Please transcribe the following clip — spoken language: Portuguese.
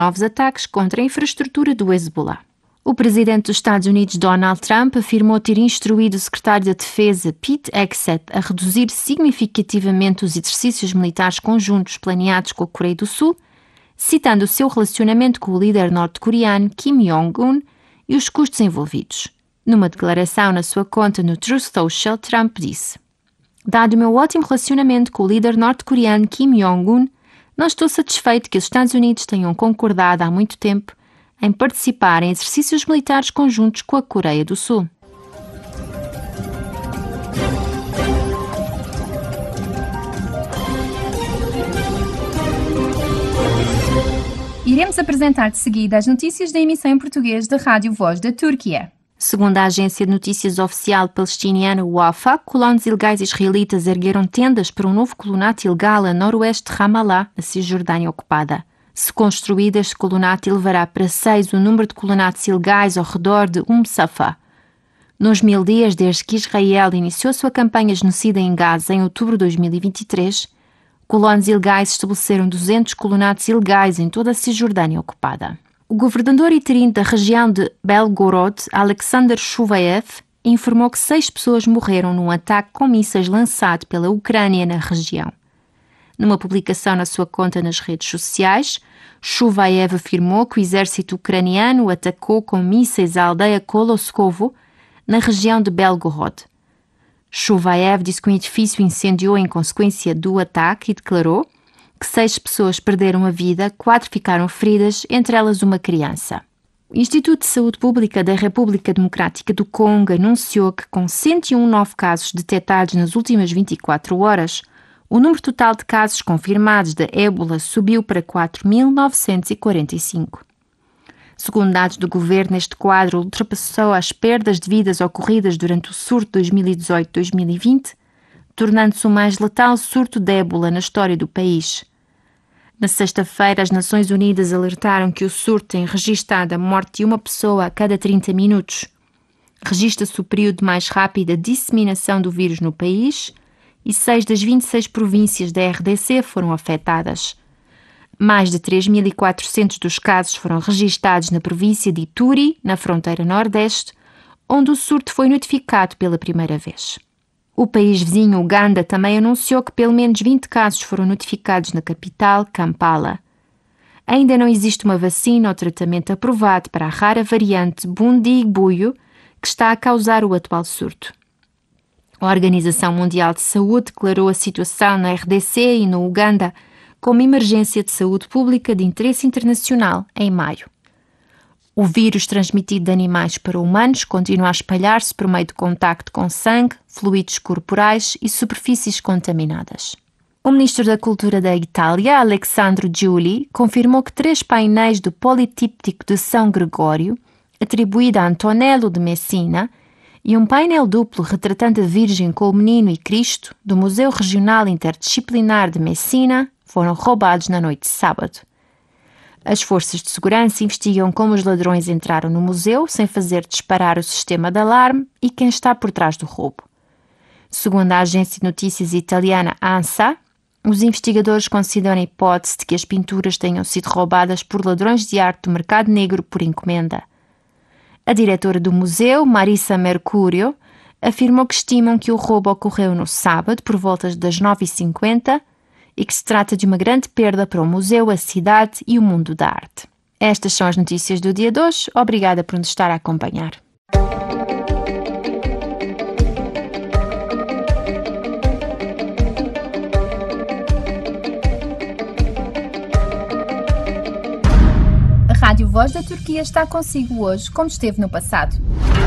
novos ataques contra a infraestrutura do Hezbollah. O presidente dos Estados Unidos, Donald Trump, afirmou ter instruído o secretário da Defesa, Pete Hegseth, a reduzir significativamente os exercícios militares conjuntos planeados com a Coreia do Sul, citando o seu relacionamento com o líder norte-coreano Kim Jong-un e os custos envolvidos. Numa declaração na sua conta no Truth Social, Trump disse: "Dado o meu ótimo relacionamento com o líder norte-coreano Kim Jong-un, não estou satisfeito que os Estados Unidos tenham concordado há muito tempo em participar em exercícios militares conjuntos com a Coreia do Sul." Iremos apresentar de seguida as notícias da emissão em português da Rádio Voz da Turquia. Segundo a agência de notícias oficial palestiniana Wafa, colonos ilegais israelitas ergueram tendas para um novo colonato ilegal a noroeste de Ramallah, na Cisjordânia ocupada. Se construído, este colonato elevará para 6 o número de colonatos ilegais ao redor de Safá. Nos 1000 dias desde que Israel iniciou sua campanha genocida em Gaza em outubro de 2023, colonos ilegais estabeleceram 200 colonatos ilegais em toda a Cisjordânia ocupada. O governador interino da região de Belgorod, Alexander Shuvaev, informou que 6 pessoas morreram num ataque com mísseis lançado pela Ucrânia na região. Numa publicação na sua conta nas redes sociais, Shuvaev afirmou que o exército ucraniano atacou com mísseis a aldeia Koloskovo, na região de Belgorod. Shuvaev disse que o edifício incendiou em consequência do ataque e declarou que 6 pessoas perderam a vida, 4 ficaram feridas, entre elas uma criança. O Instituto de Saúde Pública da República Democrática do Congo anunciou que, com 101 novos casos detectados nas últimas 24 horas, o número total de casos confirmados de ébola subiu para 4.945. Segundo dados do governo, este quadro ultrapassou as perdas de vidas ocorridas durante o surto 2018-2020, tornando-se o mais letal surto de ébola na história do país. Na sexta-feira, as Nações Unidas alertaram que o surto tem registrado a morte de uma pessoa a cada 30 minutos. Registra-se o período mais rápido de disseminação do vírus no país e 6 das 26 províncias da RDC foram afetadas. Mais de 3.400 dos casos foram registados na província de Ituri, na fronteira nordeste, onde o surto foi notificado pela primeira vez. O país vizinho, Uganda, também anunciou que pelo menos 20 casos foram notificados na capital, Kampala. Ainda não existe uma vacina ou tratamento aprovado para a rara variante Bundibugyo, que está a causar o atual surto. A Organização Mundial de Saúde declarou a situação na RDC e no Uganda como emergência de saúde pública de interesse internacional em maio. O vírus transmitido de animais para humanos continua a espalhar-se por meio de contacto com sangue, fluidos corporais e superfícies contaminadas. O ministro da Cultura da Itália, Alessandro Giuli, confirmou que 3 painéis do Politíptico de São Gregório, atribuído a Antonello de Messina, e um painel duplo retratando a Virgem com o Menino e Cristo, do Museu Regional Interdisciplinar de Messina, foram roubados na noite de sábado. As forças de segurança investigam como os ladrões entraram no museu sem fazer disparar o sistema de alarme e quem está por trás do roubo. Segundo a agência de notícias italiana ANSA, os investigadores consideram a hipótese de que as pinturas tenham sido roubadas por ladrões de arte do mercado negro por encomenda. A diretora do museu, Marissa Mercurio, afirmou que estimam que o roubo ocorreu no sábado por volta das 9h50 e que se trata de uma grande perda para o museu, a cidade e o mundo da arte. Estas são as notícias do dia de hoje. Obrigada por nos estar a acompanhar. A Rádio Voz da Turquia está consigo hoje, como esteve no passado.